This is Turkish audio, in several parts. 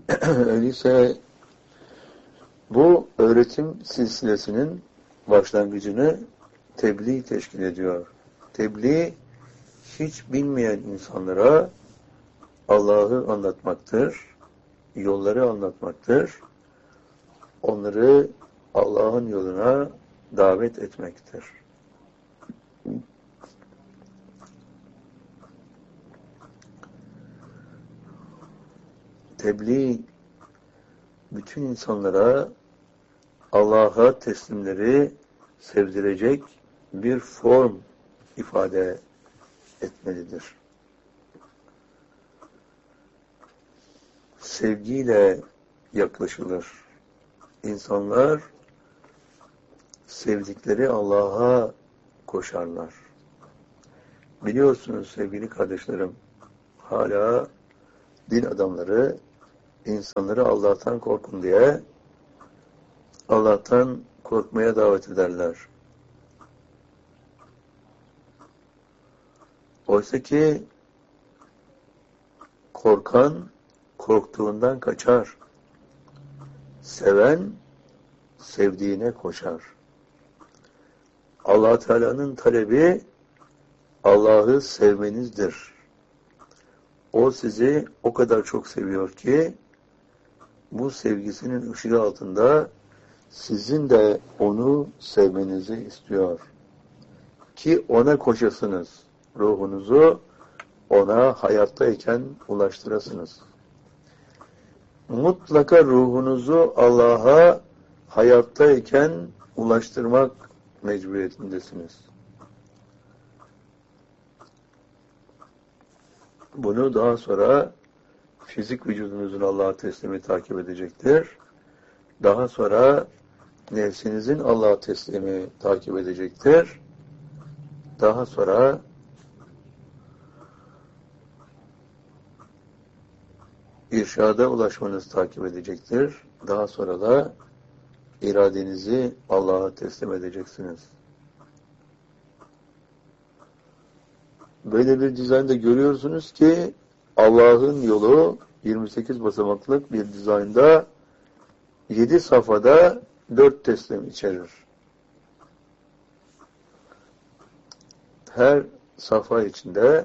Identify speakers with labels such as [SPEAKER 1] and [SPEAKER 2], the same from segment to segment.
[SPEAKER 1] Öyleyse bu öğretim silsilesinin başlangıcını tebliğ teşkil ediyor. Tebliğ, hiç bilmeyen insanlara Allah'ı anlatmaktır, yolları anlatmaktır, onları Allah'ın yoluna davet etmektir. Tebliğ, bütün insanlara Allah'a teslimleri sevdirecek bir form ifade etmelidir. Sevgiyle yaklaşılır. İnsanlar sevdikleri Allah'a koşarlar. Biliyorsunuz sevgili kardeşlerim, hala din adamları insanları Allah'tan korkun diye Allah'tan korkmaya davet ederler. Oysa ki korkan korktuğundan kaçar. Seven sevdiğine koşar. Allah Teala'nın talebi Allah'ı sevmenizdir. O sizi o kadar çok seviyor ki bu sevgisinin ışığı altında sizin de onu sevmenizi istiyor. Ki ona koşasınız. Ruhunuzu ona hayattayken ulaştırasınız. Mutlaka ruhunuzu Allah'a hayattayken ulaştırmak mecburiyetindesiniz. Bunu daha sonra fizik vücudunuzun Allah'a teslimi takip edecektir. Daha sonra nefsinizin Allah'a teslimi takip edecektir. Daha sonra irşada ulaşmanız takip edecektir. Daha sonra da iradenizi Allah'a teslim edeceksiniz. Böyle bir dizaynda görüyorsunuz ki Allah'ın yolu 28 basamaklık bir dizaynda 7 safhada 4 teslim içerir. Her safha içinde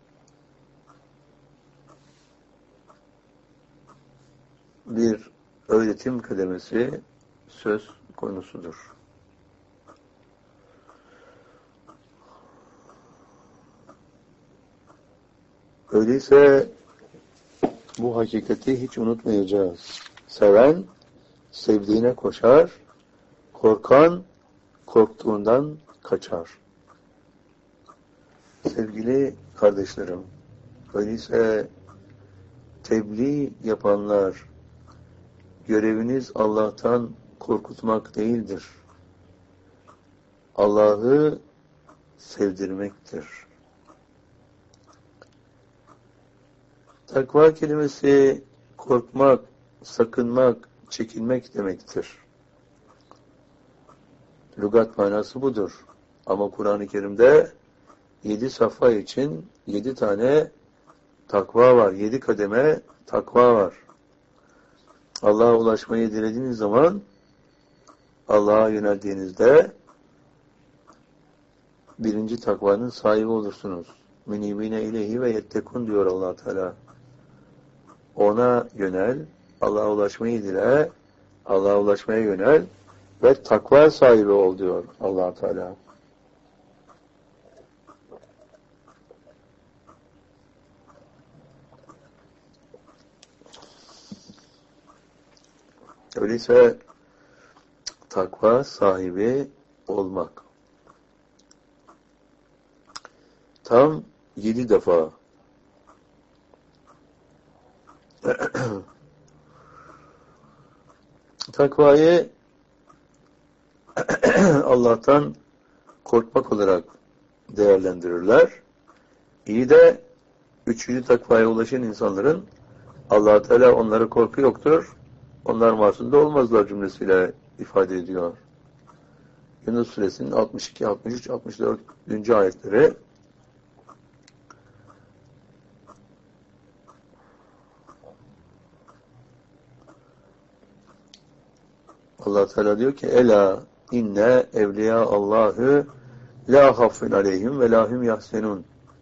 [SPEAKER 1] bir öğretim kademesi söz konusudur. Öyleyse bu hakikati hiç unutmayacağız. Seven sevdiğine koşar, korkan korktuğundan kaçar. Sevgili kardeşlerim, öyleyse tebliğ yapanlar, göreviniz Allah'tan korkutmak değildir. Allah'ı sevdirmektir. Takva kelimesi korkmak, sakınmak, çekinmek demektir. Lügat manası budur. Ama Kur'an-ı Kerim'de 7 safha için 7 tane takva var. 7 kademe takva var. Allah'a ulaşmayı dilediğiniz zaman, Allah'a yöneldiğinizde birinci takvanın sahibi olursunuz. Münibine ileyhi ve yettekun diyor Allah Teala. Ona yönel, Allah'a ulaşmayı dile, Allah'a ulaşmaya yönel ve takva sahibi ol diyor Allah Teala. Öyleyse takva sahibi olmak. Tam 7 defa. Takvayı Allah'tan korkmak olarak değerlendirirler. İyi de 3. takvaya ulaşan insanların Allah Teala onlara korku yoktur. Onlar masumda olmazlar cümlesiyle ifade ediyor. Yunus Suresinin 62, 63, 64. ayetleri Allah Teala diyor ki ela inne evliya Allahü la hafun aleyhim ve lahum yahsenun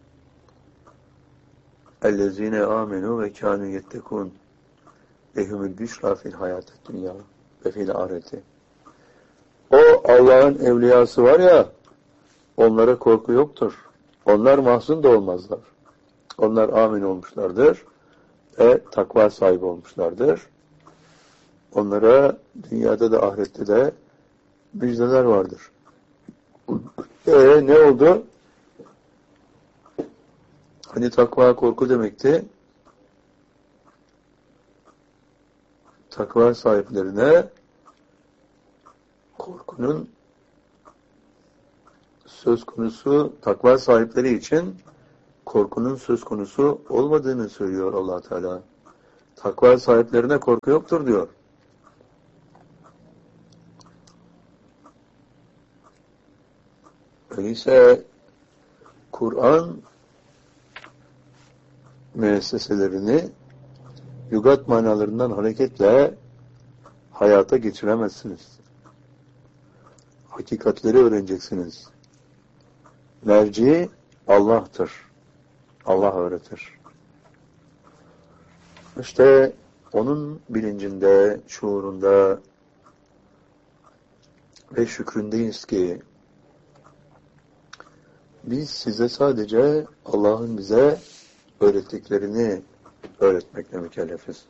[SPEAKER 1] ellezine amenu ve kânû yettekûn lehumul büşra fil hayatid dünya ve fil ahireti. O Allah'ın evliyası var ya, onlara korku yoktur. Onlar mahzun da olmazlar. Onlar amin olmuşlardır ve takva sahibi olmuşlardır. Onlara dünyada da ahirette de müjdeler vardır. Ne oldu? Hani takva korku demekti. Takva sahiplerine korkunun söz konusu, takva sahipleri için korkunun söz konusu olmadığını söylüyor Allah Teala. Takva sahiplerine korku yoktur diyor. Öyleyse Kur'an müesseselerini lügat manalarından hareketle hayata geçiremezsiniz. Hakikatleri öğreneceksiniz. Merci Allah'tır. Allah öğretir. İşte onun bilincinde, şuurunda ve şükründeyiz ki biz size sadece Allah'ın bize öğrettiklerini öğretmekle mükellefiz.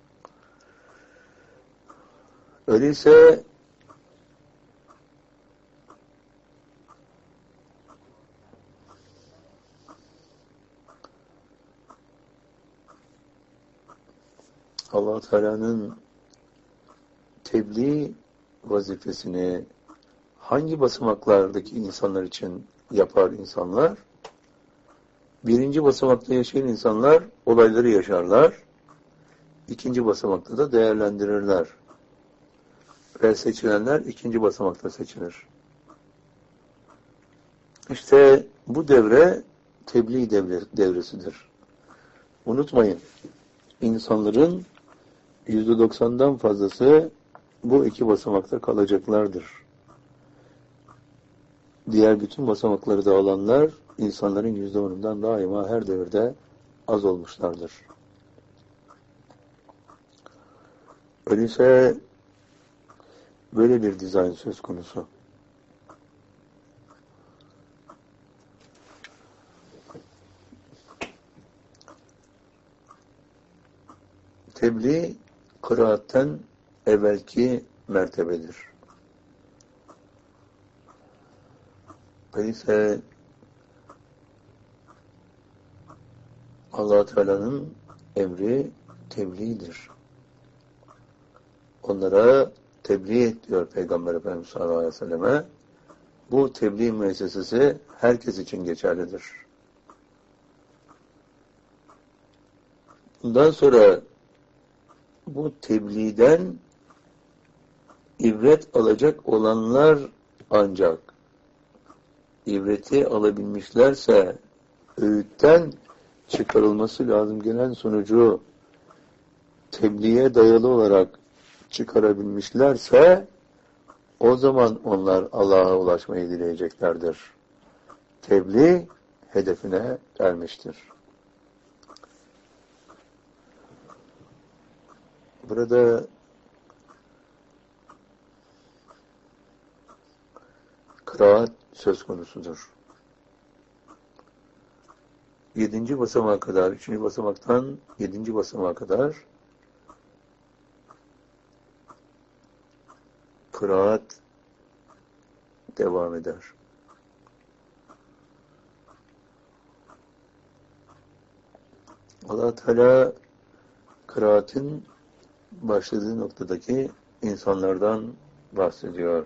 [SPEAKER 1] Öyleyse Allah Teala'nın tebliğ vazifesini hangi basamaklardaki insanlar için yapar insanlar? Birinci basamakta yaşayan insanlar olayları yaşarlar. İkinci basamakta da değerlendirirler. Ve seçilenler ikinci basamakta seçilir. İşte bu devre tebliğ devresidir. Unutmayın, insanların %90'dan fazlası bu iki basamakta kalacaklardır. Diğer bütün basamakları da alanlar insanların %10'undan daima her devirde az olmuşlardır. Öyleyse böyle bir dizayn söz konusu. Tebliğ kıraatten evvelki mertebedir. Öyleyse Allah Teala'nın emri tebliğdir. Onlara tebliğ et diyor Peygamber Efendimiz sallallahu aleyhi ve selleme. Bu tebliğ müessesesi herkes için geçerlidir. Bundan sonra bu tebliğden ibret alacak olanlar ancak ibreti alabilmişlerse öğütten çıkarılması lazım gelen sonucu tebliğe dayalı olarak çıkarabilmişlerse o zaman onlar Allah'a ulaşmayı dileyeceklerdir. Tebliğ hedefine ermiştir. Burada kıraat söz konusudur. 7. basamağa kadar, 3. basamaktan 7. basamağa kadar kıraat devam eder. Allah Teala kıraatin başladığı noktadaki insanlardan bahsediyor.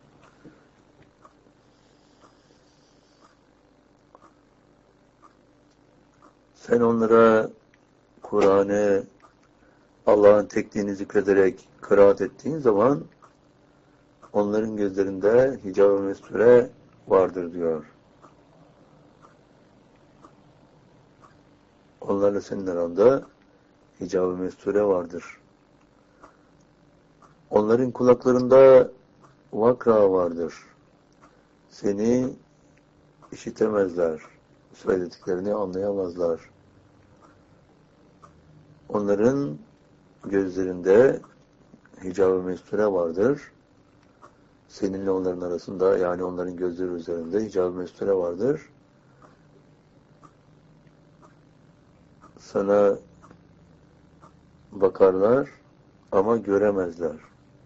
[SPEAKER 1] Sen onlara Kur'an'ı Allah'ın tekliğini zikrederek kıraat ettiğin zaman onların gözlerinde hicab-ı mesture vardır diyor. Onlarla senin aranda hicab-ı mesture vardır. Onların kulaklarında vakra vardır. Seni işitemezler. Söylediklerini anlayamazlar. Onların gözlerinde hicab-ı mesture vardır. Seninle onların arasında, yani onların gözleri üzerinde hicab-ı mesture vardır. Sana bakarlar ama göremezler.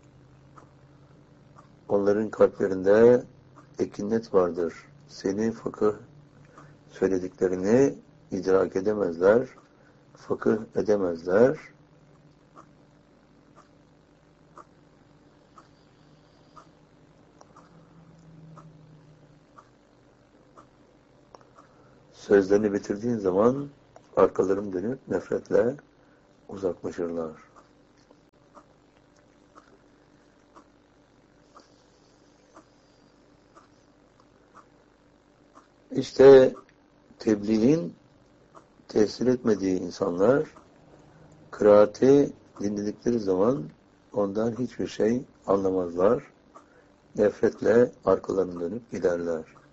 [SPEAKER 1] Onların kalplerinde ekinnet vardır. Seni fıkıh söylediklerini idrak edemezler, fıkıh edemezler. Sözlerini bitirdiğin zaman arkalarını dönüp nefretle uzaklaşırlar. İşte tebliğin tesir etmediği insanlar kıraati dinledikleri zaman ondan hiçbir şey anlamazlar. Nefretle arkalarını dönüp giderler.